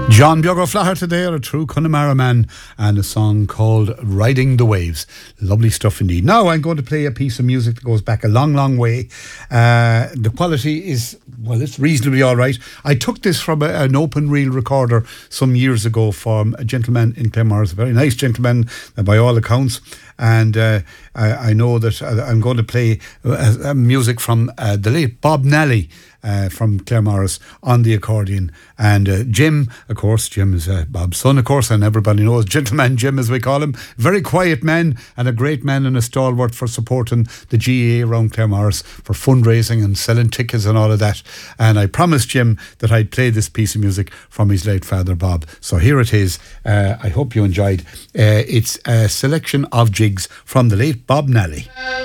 John Biogo Flaherty there, a true Connemara man, and a song called Riding the Waves. Lovely stuff indeed. Now I'm going to play a piece of music that goes back a long, long way. The quality is, well, it's reasonably all right. I took this from an open reel recorder some years ago from a gentleman in Claremorris, a very nice gentleman by all accounts. And I know that I'm going to play music from the late Bob Nally from Claremorris on the accordion. And Jim, of course, Jim is Bob's son, of course, and everybody knows Gentleman Jim, as we call him. Very quiet man and a great man and a stalwart for supporting the GAA around Claremorris for fundraising and selling tickets and all of that. And I promised Jim that I'd play this piece of music from his late father, Bob. So here it is. I hope you enjoyed. It's a selection of jigs from the late Bob Nally.